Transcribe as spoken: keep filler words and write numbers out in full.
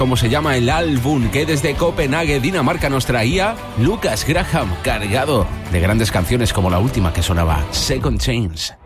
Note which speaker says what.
Speaker 1: Como se llama el álbum que desde Copenhague, Dinamarca, nos traía Lucas Graham, cargado de grandes canciones como la última que sonaba, Second Chance.